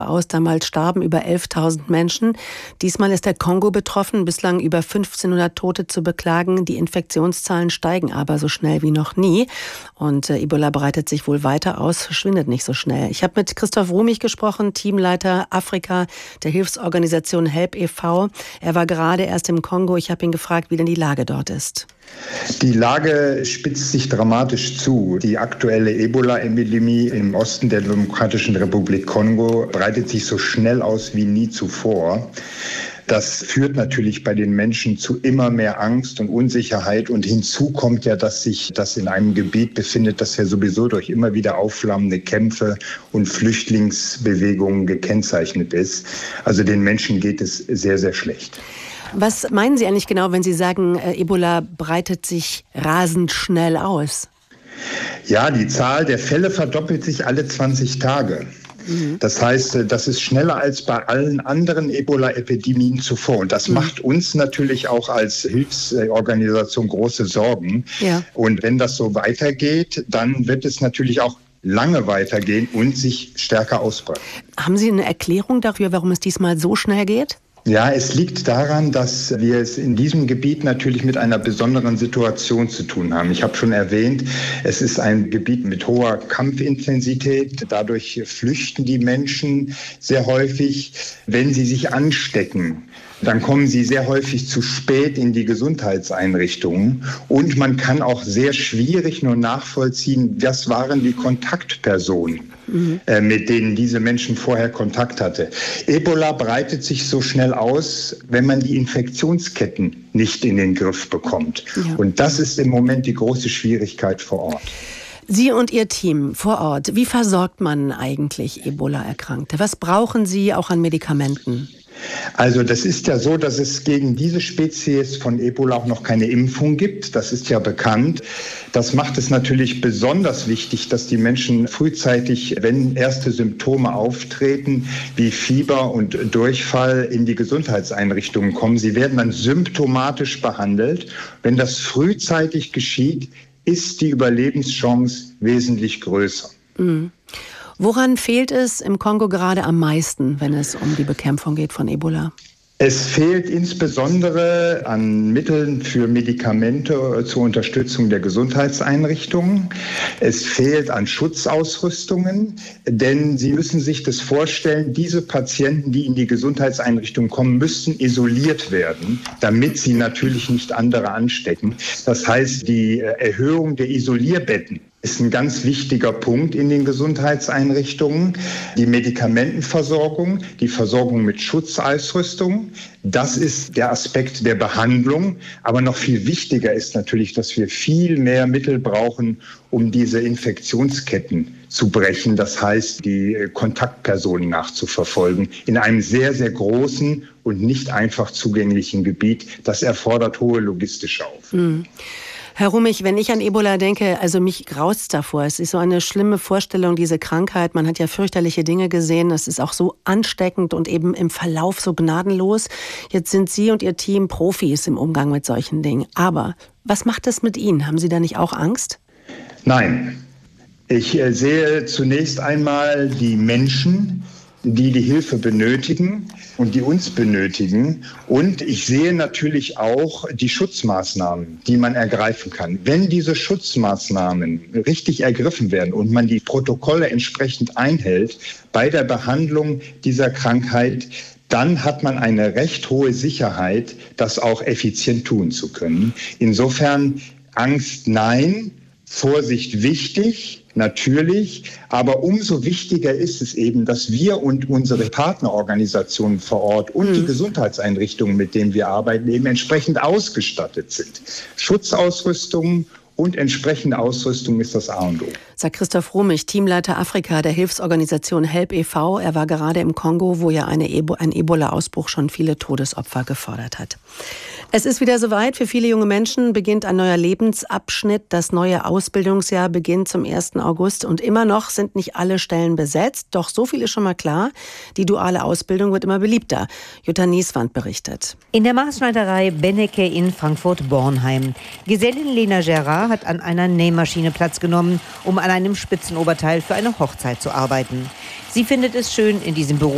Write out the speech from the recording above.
aus. Damals starben über 11.000 Menschen. Diesmal ist der Kongo betroffen, bislang über 1.500 Tote zu beklagen. Die Infektionszahlen steigen aber so schnell wie noch nie. Und Ebola breitet sich wohl weiter aus, verschwindet nicht so schnell. Ich habe mit Christoph Rumich gesprochen, Teamleiter Afrika der Hilfsorganisation HELP e.V. Er war gerade erst im Kongo. Ich habe ihn gefragt, wie denn die Lage dort ist. Die Lage spitzt sich dramatisch zu. Die aktuelle Ebola-Epidemie im Osten der Demokratischen Republik Kongo breitet sich so schnell aus wie nie zuvor. Das führt natürlich bei den Menschen zu immer mehr Angst und Unsicherheit. Und hinzu kommt ja, dass sich das in einem Gebiet befindet, das ja sowieso durch immer wieder aufflammende Kämpfe und Flüchtlingsbewegungen gekennzeichnet ist. Also den Menschen geht es sehr, sehr schlecht. Was meinen Sie eigentlich genau, wenn Sie sagen, Ebola breitet sich rasend schnell aus? Ja, die Zahl der Fälle verdoppelt sich alle 20 Tage. Das heißt, das ist schneller als bei allen anderen Ebola-Epidemien zuvor. Und das macht uns natürlich auch als Hilfsorganisation große Sorgen. Ja. Und wenn das so weitergeht, dann wird es natürlich auch lange weitergehen und sich stärker ausbreiten. Haben Sie eine Erklärung dafür, warum es diesmal so schnell geht? Ja, es liegt daran, dass wir es in diesem Gebiet natürlich mit einer besonderen Situation zu tun haben. Ich habe schon erwähnt, es ist ein Gebiet mit hoher Kampfintensität. Dadurch flüchten die Menschen sehr häufig, wenn sie sich anstecken. Dann kommen sie sehr häufig zu spät in die Gesundheitseinrichtungen. Und man kann auch sehr schwierig nur nachvollziehen, was waren die Kontaktpersonen, mit denen diese Menschen vorher Kontakt hatte. Ebola breitet sich so schnell aus, wenn man die Infektionsketten nicht in den Griff bekommt. Ja. Und das ist im Moment die große Schwierigkeit vor Ort. Sie und Ihr Team vor Ort, wie versorgt man eigentlich Ebola-Erkrankte? Was brauchen Sie auch an Medikamenten? Also das ist ja so, dass es gegen diese Spezies von Ebola auch noch keine Impfung gibt. Das ist ja bekannt. Das macht es natürlich besonders wichtig, dass die Menschen frühzeitig, wenn erste Symptome auftreten, wie Fieber und Durchfall, in die Gesundheitseinrichtungen kommen. Sie werden dann symptomatisch behandelt. Wenn das frühzeitig geschieht, ist die Überlebenschance wesentlich größer. Mhm. Woran fehlt es im Kongo gerade am meisten, wenn es um die Bekämpfung geht von Ebola? Es fehlt insbesondere an Mitteln für Medikamente zur Unterstützung der Gesundheitseinrichtungen. Es fehlt an Schutzausrüstungen, denn Sie müssen sich das vorstellen, diese Patienten, die in die Gesundheitseinrichtung kommen, müssen isoliert werden, damit sie natürlich nicht andere anstecken. Das heißt, die Erhöhung der Isolierbetten ist ein ganz wichtiger Punkt in den Gesundheitseinrichtungen. Die Medikamentenversorgung, die Versorgung mit Schutzausrüstung, das ist der Aspekt der Behandlung. Aber noch viel wichtiger ist natürlich, dass wir viel mehr Mittel brauchen, um diese Infektionsketten zu brechen. Das heißt, die Kontaktpersonen nachzuverfolgen in einem sehr, sehr großen und nicht einfach zugänglichen Gebiet. Das erfordert hohe logistische Aufwände. Herr Rumich, wenn ich an Ebola denke, also mich graust's davor. Es ist so eine schlimme Vorstellung, diese Krankheit. Man hat ja fürchterliche Dinge gesehen. Es ist auch so ansteckend und eben im Verlauf so gnadenlos. Jetzt sind Sie und Ihr Team Profis im Umgang mit solchen Dingen. Aber was macht das mit Ihnen? Haben Sie da nicht auch Angst? Nein. Ich sehe zunächst einmal die Menschen, die die Hilfe benötigen und die uns benötigen. Und ich sehe natürlich auch die Schutzmaßnahmen, die man ergreifen kann. Wenn diese Schutzmaßnahmen richtig ergriffen werden und man die Protokolle entsprechend einhält bei der Behandlung dieser Krankheit, dann hat man eine recht hohe Sicherheit, das auch effizient tun zu können. Insofern Angst nein, Vorsicht wichtig. Natürlich, aber umso wichtiger ist es eben, dass wir und unsere Partnerorganisationen vor Ort und die Gesundheitseinrichtungen, mit denen wir arbeiten, eben entsprechend ausgestattet sind. Schutzausrüstung und entsprechende Ausrüstung ist das A und O. Sagt Christoph Rumich, Teamleiter Afrika der Hilfsorganisation HELP e.V. Er war gerade im Kongo, wo ja ein Ebola-Ausbruch schon viele Todesopfer gefordert hat. Es ist wieder soweit. Für viele junge Menschen beginnt ein neuer Lebensabschnitt. Das neue Ausbildungsjahr beginnt zum 1. August. Und immer noch sind nicht alle Stellen besetzt. Doch so viel ist schon mal klar. Die duale Ausbildung wird immer beliebter. Jutta Nieswand berichtet. In der Maßschneiderei Bennecke in Frankfurt-Bornheim. Gesellin Lena Gerard hat an einer Nähmaschine Platz genommen, um an einem Spitzenoberteil für eine Hochzeit zu arbeiten. Sie findet es schön, in diesem Beruf